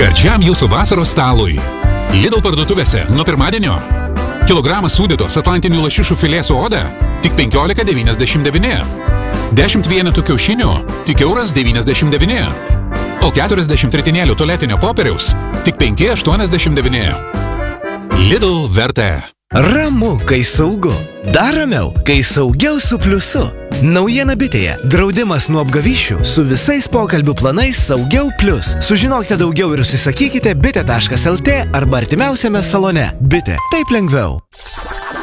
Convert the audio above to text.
Gardžiam jūsų vasaros stalui. Lidl parduotuvėse nuo pirmadienio. Kilogramas sūdytos atlantinių lašišų filė su oda tik 15,99. 10 vienetų kiaušinių tik €1,99. O 40 tritinėlių tualetinio popieriaus tik 5,89. Lidl vertė. Ramu, kai saugu. Dar ramiau, kai saugiau su pliusu. Naujiena bitėje. Draudimas nuo apgavyšių su visais pokalbių planais Saugiau Plius. Sužinokite daugiau ir užsisakykite bitė.lt arba artimiausiame salone. Bitė. Taip lengviau.